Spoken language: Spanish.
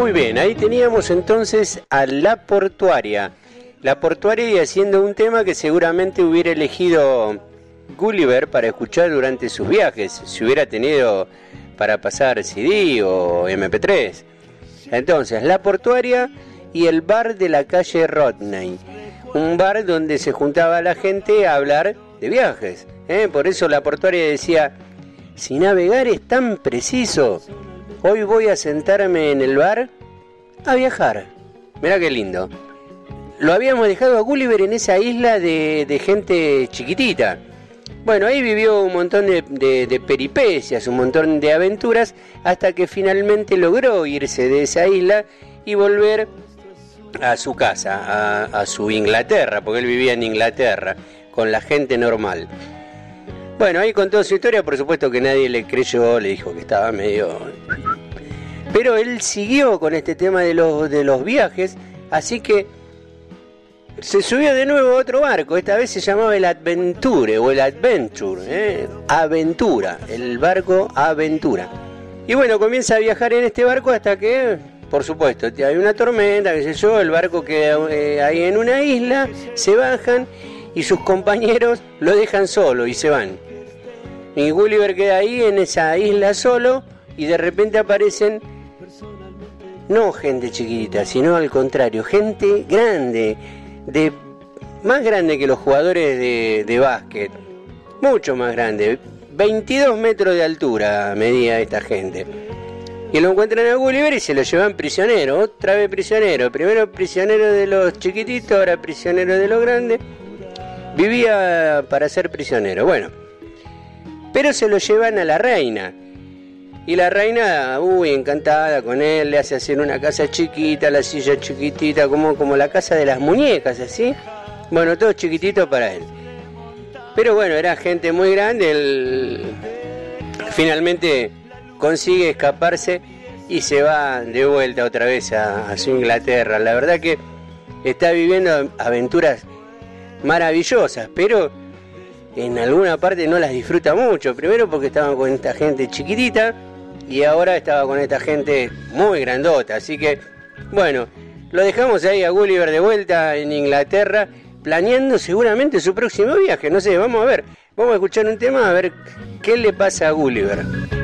Muy bien, ahí teníamos entonces a La Portuaria. La Portuaria, y haciendo un tema que seguramente hubiera elegido Gulliver para escuchar durante sus viajes, si hubiera tenido para pasar CD o MP3. Entonces, La Portuaria y el bar de la calle Rodney. Un bar donde se juntaba la gente a hablar de viajes. Por eso La Portuaria decía: si navegar es tan preciso, hoy voy a sentarme en el bar a viajar. Mirá qué lindo. Lo habíamos dejado a Gulliver en esa isla de gente chiquitita. Bueno, ahí vivió un montón de peripecias, un montón de aventuras, hasta que finalmente logró irse de esa isla y volver a su casa, a su Inglaterra, porque él vivía en Inglaterra, con la gente normal. Bueno, ahí contó su historia, por supuesto que nadie le creyó, le dijo que estaba medio... Pero él siguió con este tema de los viajes, así que se subió de nuevo a otro barco. Esta vez se llamaba el Adventure o el Adventure, Aventura, el barco Aventura. Y bueno, comienza a viajar en este barco hasta que, por supuesto, hay una tormenta, qué sé yo, el barco queda ahí en una isla, se bajan y sus compañeros lo dejan solo y se van. Y Gulliver queda ahí en esa isla solo y de repente aparecen, no gente chiquita, sino al contrario, gente grande, más grande que los jugadores de básquet, mucho más grande, 22 metros de altura medía esta gente. Y lo encuentran a Gulliver y se lo llevan prisionero, otra vez prisionero, primero prisionero de los chiquititos, ahora prisionero de los grandes. Vivía para ser prisionero, bueno, pero se lo llevan a la reina. Y la reina, encantada con él, le hace hacer una casa chiquita, la silla chiquitita, como la casa de las muñecas, así. Bueno, todo chiquitito para él. Pero bueno, era gente muy grande, él finalmente consigue escaparse y se va de vuelta otra vez a su Inglaterra. La verdad que está viviendo aventuras maravillosas, pero en alguna parte no las disfruta mucho. Primero porque estaba con esta gente chiquitita y ahora estaba con esta gente muy grandota. Así que, bueno, lo dejamos ahí a Gulliver de vuelta en Inglaterra, planeando seguramente su próximo viaje. No sé, vamos a ver. Vamos a escuchar un tema a ver qué le pasa a Gulliver.